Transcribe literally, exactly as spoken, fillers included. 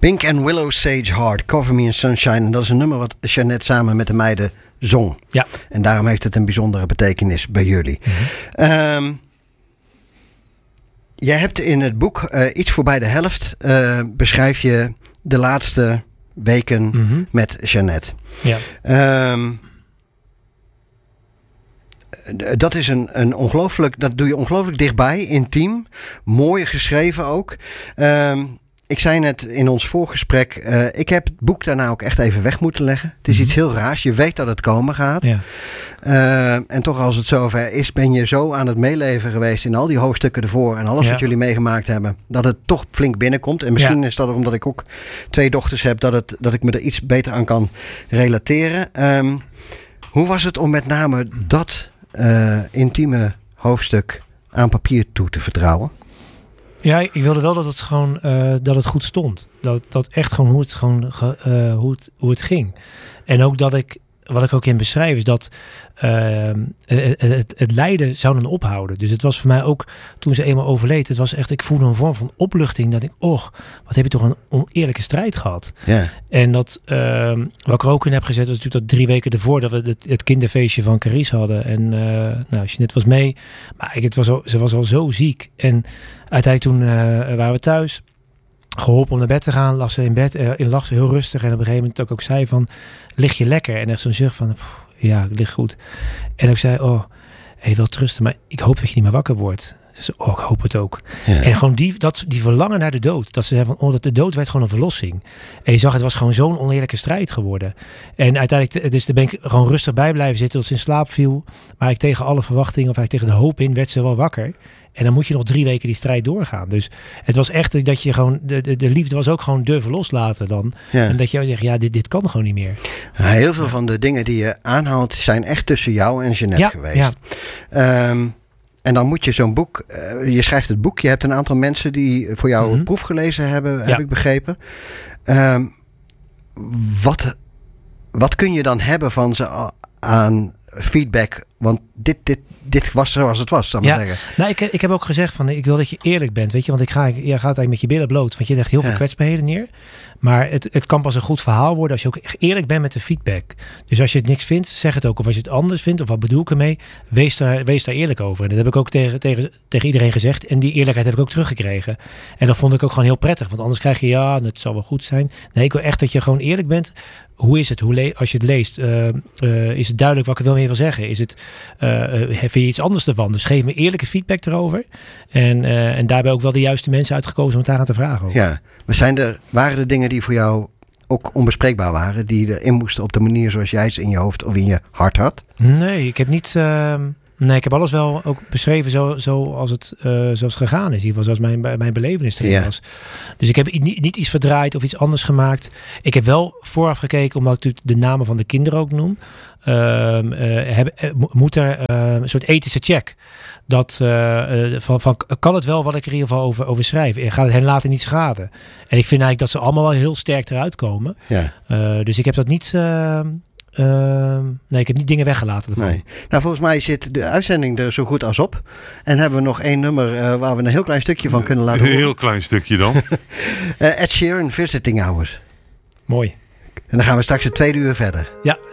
Pink and Willow Sage Heart, Cover Me in Sunshine. En dat is een nummer wat Jeanette samen met de meiden zong. Ja. En daarom heeft het een bijzondere betekenis bij jullie. Mm-hmm. Um, jij hebt in het boek uh, iets voorbij de helft uh, beschrijf je de laatste weken mm-hmm. met Jeanette. Ja. Um, dat is een, een ongelooflijk, dat doe je ongelooflijk dichtbij, intiem, mooi geschreven ook. Um, Ik zei net in ons voorgesprek, uh, ik heb het boek daarna ook echt even weg moeten leggen. Het is mm-hmm. iets heel raars. Je weet dat het komen gaat. Ja. Uh, en toch als het zover is, ben je zo aan het meeleven geweest in al die hoofdstukken ervoor en alles ja. wat jullie meegemaakt hebben, dat het toch flink binnenkomt. En misschien ja. is dat omdat ik ook twee dochters heb, dat, het, dat ik me er iets beter aan kan relateren. Um, hoe was het om met name dat uh, intieme hoofdstuk aan papier toe te vertrouwen? Ja, ik wilde wel dat het gewoon uh, dat het goed stond. Dat, dat echt gewoon hoe het gewoon uh, hoe het, hoe het ging. En ook dat ik, wat ik ook in beschrijf, is dat uh, het, het, het lijden zou dan ophouden. Dus het was voor mij ook, toen ze eenmaal overleed, het was echt, ik voelde een vorm van opluchting. Dat ik, oh, wat heb je toch een oneerlijke strijd gehad. Yeah. En dat, uh, wat ik er ook in heb gezet, was natuurlijk dat drie weken ervoor dat we het, het kinderfeestje van Carice hadden. En uh, nou, Jeanette was mee. Maar ik, het was al, ze was al zo ziek. En uiteindelijk toen uh, waren we thuis. Geholpen om naar bed te gaan. Lag ze in bed. Uh, lag ze heel rustig. En op een gegeven moment ook, ook zei van, lig je lekker? En echt zo'n zucht van, pff, ja, ik lig goed. En ik zei, oh, hey, wel trusten, maar ik hoop dat je niet meer wakker wordt. Ze, oh, ik hoop het ook. Ja. En gewoon die, dat, die verlangen naar de dood. Dat ze zei van, oh, dat de dood werd gewoon een verlossing. En je zag, het was gewoon zo'n oneerlijke strijd geworden. En uiteindelijk, dus daar ben ik gewoon rustig bij blijven zitten tot ze in slaap viel. Maar ik tegen alle verwachtingen, of eigenlijk tegen de hoop in, werd ze wel wakker. En dan moet je nog drie weken die strijd doorgaan. Dus het was echt dat je gewoon, de, de, de liefde was ook gewoon durven loslaten dan. Ja. En dat je zegt, ja, dit, dit kan gewoon niet meer. Ja, heel veel van de dingen die je aanhaalt zijn echt tussen jou en Jeanette ja, geweest. Ja. Um, en dan moet je zo'n boek, uh, je schrijft het boek, je hebt een aantal mensen die voor jou mm-hmm. proef gelezen hebben, ja. heb ik begrepen. Um, wat, wat kun je dan hebben van ze aan feedback? Want dit, dit, dit was zoals het was, zal ik ja. maar zeggen. Nou, ik, ik heb ook gezegd van, ik wil dat je eerlijk bent, weet je, want ik ga, je gaat eigenlijk met je billen bloot, want je legt heel veel ja. kwetsbaarheden neer. Maar het, het kan pas een goed verhaal worden als je ook eerlijk bent met de feedback. Dus als je het niks vindt, zeg het ook. Of als je het anders vindt, of wat bedoel ik ermee, wees daar, wees daar eerlijk over. En dat heb ik ook tegen, tegen, tegen iedereen gezegd. En die eerlijkheid heb ik ook teruggekregen. En dat vond ik ook gewoon heel prettig. Want anders krijg je, ja, het zal wel goed zijn. Nee, ik wil echt dat je gewoon eerlijk bent. Hoe is het? Hoe le- als je het leest, uh, uh, is het duidelijk wat ik er wel mee wil zeggen? Is het, uh, vind je iets anders ervan? Dus geef me eerlijke feedback erover. En, uh, en daarbij ook wel de juiste mensen uitgekozen om het daar aan te vragen. Over. Ja, maar zijn er, waren er dingen die voor jou ook onbespreekbaar waren? Die erin moesten op de manier zoals jij ze in je hoofd of in je hart had? Nee, ik heb niet... Uh, nee, ik heb alles wel ook beschreven zo, zo als het uh, zoals het gegaan is. In ieder geval zoals mijn, mijn belevenis erin ja. was. Dus ik heb niet, niet iets verdraaid of iets anders gemaakt. Ik heb wel vooraf gekeken, omdat ik natuurlijk de namen van de kinderen ook noem. Uh, uh, heb, uh, moet er uh, een soort ethische check. Dat uh, uh, van, van kan het wel wat ik er in ieder geval over, over schrijf? En gaat het hen laten niet schaden? En ik vind eigenlijk dat ze allemaal wel heel sterk eruit komen. Ja. Uh, dus ik heb dat niet... Uh, Uh, nee, ik heb niet dingen weggelaten ervan. Nee. Nou, volgens mij zit de uitzending er zo goed als op. En hebben we nog één nummer uh, waar we een heel klein stukje van kunnen laten horen. Een heel klein stukje dan. uh, Ed Sheeran, Visiting Hours. Mooi. En dan gaan we straks het tweede uur verder. Ja.